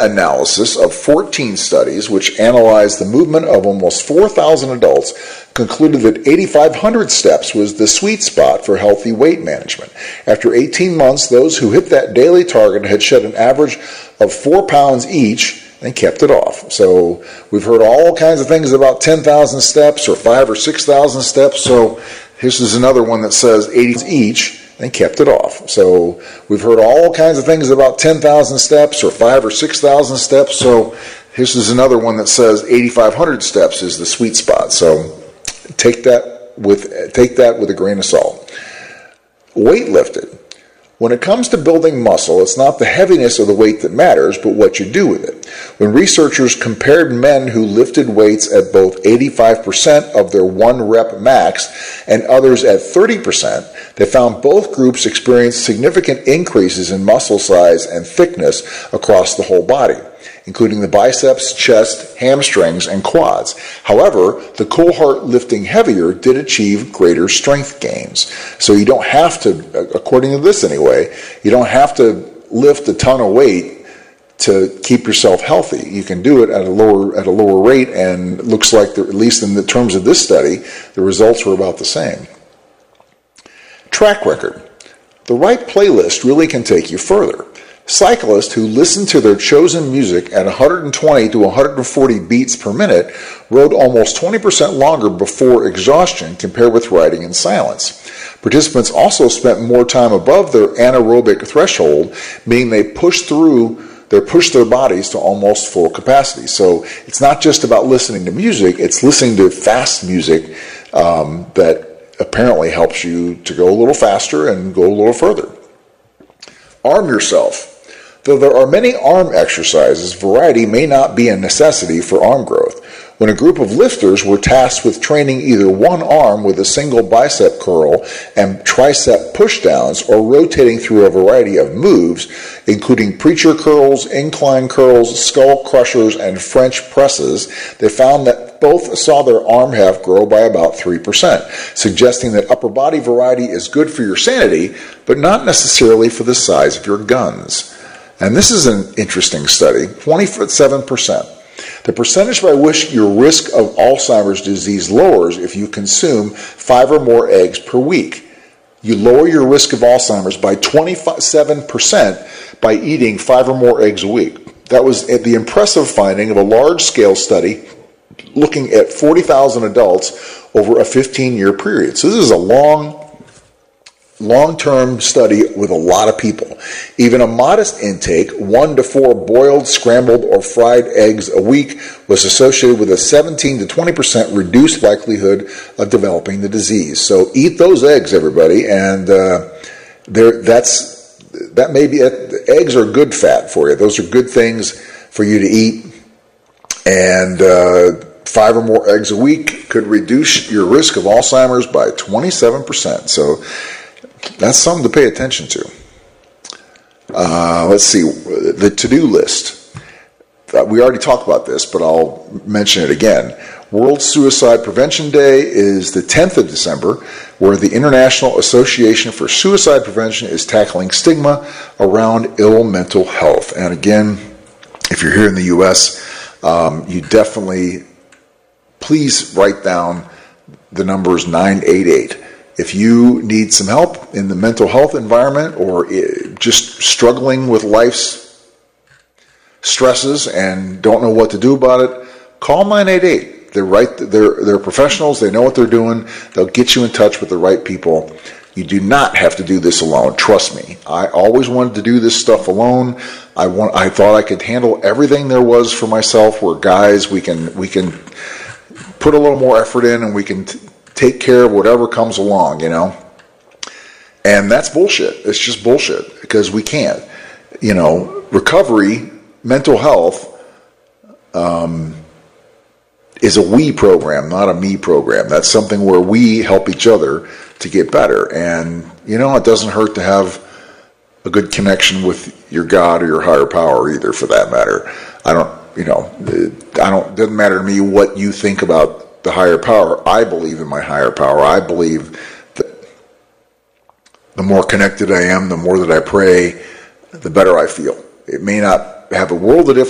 meta-analysis of 14 studies, which analyzed the movement of almost 4,000 adults, concluded that 8,500 steps was the sweet spot for healthy weight management. After 18 months, those who hit that daily target had shed an average of 4 pounds each and kept it off. So we've heard all kinds of things about 10,000 steps or 5,000 or 6,000 steps. So this is another one that says 80 each and kept it off. So we've heard all kinds of things about 10,000 steps or 5,000 or 6,000 steps. So this is another one that says 8,500 steps is the sweet spot. So take that with a grain of salt. Weightlifting. When it comes to building muscle, it's not the heaviness of the weight that matters, but what you do with it. When researchers compared men who lifted weights at both 85% of their 1 rep max and others at 30%, they found both groups experienced significant increases in muscle size and thickness across the whole body, including the biceps, chest, hamstrings, and quads. However, the cohort lifting heavier did achieve greater strength gains. So you don't have to, according to this anyway, you don't have to lift a ton of weight to keep yourself healthy. You can do it at a lower rate, and it looks like, at least in the terms of this study, the results were about the same. Track record. The right playlist really can take you further. Cyclists who listened to their chosen music at 120 to 140 beats per minute rode almost 20% longer before exhaustion compared with riding in silence. Participants also spent more time above their anaerobic threshold, meaning they pushed their bodies to almost full capacity. So it's not just about listening to music, it's listening to fast music that apparently helps you to go a little faster and go a little further. Arm yourself. Though there are many arm exercises, variety may not be a necessity for arm growth. When a group of lifters were tasked with training either one arm with a single bicep curl and tricep pushdowns, or rotating through a variety of moves, including preacher curls, incline curls, skull crushers, and French presses, they found that both saw their arm heft grow by about 3%, suggesting that upper body variety is good for your sanity, but not necessarily for the size of your guns. And this is an interesting study, 27%. The percentage by which your risk of Alzheimer's disease lowers if you consume 5 or more eggs per week. You lower your risk of Alzheimer's by 27% by eating 5 or more eggs a week. That was the impressive finding of a large-scale study looking at 40,000 adults over a 15-year period. So this is a long-term study with a lot of people. Even a modest intake, 1 to 4 boiled, scrambled, or fried eggs a week, was associated with a 17 to 20% reduced likelihood of developing the disease. So eat those eggs, everybody, and eggs are good fat for you. Those are good things for you to eat, and 5 or more eggs a week could reduce your risk of Alzheimer's by 27%. So that's something to pay attention to. Let's see, the to-do list. We already talked about this, but I'll mention it again. World Suicide Prevention Day is the 10th of December, where the International Association for Suicide Prevention is tackling stigma around ill mental health. And again, if you're here in the U.S., you definitely, please write down the numbers 988. If you need some help in the mental health environment, or just struggling with life's stresses and don't know what to do about it, call 988. They're professionals. They know what they're doing. They'll get you in touch with the right people. You do not have to do this alone. Trust me. I always wanted to do this stuff alone. I thought I could handle everything there was for myself. We're guys. We can put a little more effort in, and we can take care of whatever comes along, you know. And that's bullshit. It's just bullshit, because we can't. You know, recovery, mental health, is a we program, not a me program. That's something where we help each other to get better. And, you know, it doesn't hurt to have a good connection with your God or your higher power either, for that matter. Doesn't matter to me what you think about the higher power. I believe in my higher power. I believe that the more connected I am, the more that I pray, the better I feel. It may not have a world of